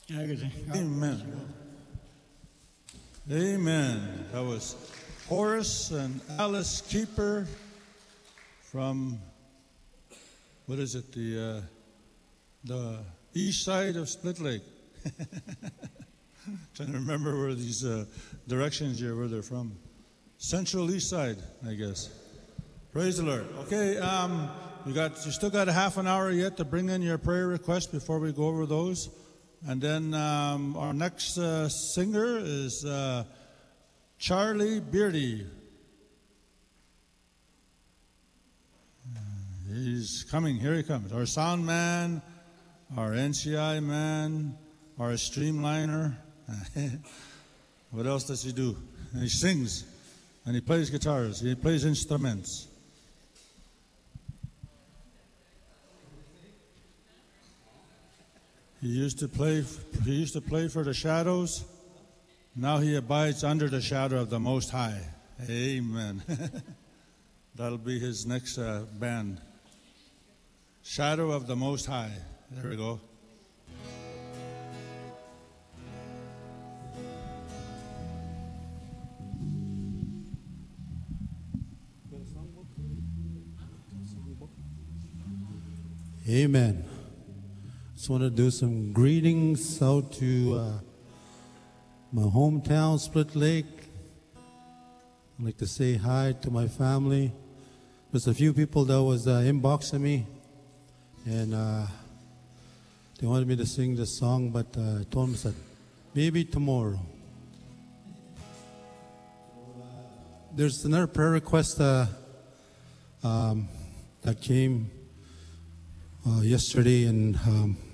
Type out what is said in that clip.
Amen. Amen. That was Horace and Alice Keeper from, what is it, the east side of Split Lake. Trying to remember where these directions here, where they're from. Central east side, I guess. Praise the Lord. Okay, you still got a half an hour yet to bring in your prayer requests before we go over those. And then our next singer is Charlie Beardy. He's coming. Here he comes. Our sound man, our NCI man, our streamliner. What else does he do? And he sings, and he plays guitars. He plays instruments. He used to play for the Shadows. Now he abides under the shadow of the Most High. Amen. That'll be his next band. Shadow of the Most High. There we go. Amen. Just want to do some greetings out to my hometown, Split Lake. I'd like to say hi to my family. There's a few people that was inboxing me, and they wanted me to sing this song, but I told them, I said, maybe tomorrow. There's another prayer request that came yesterday, and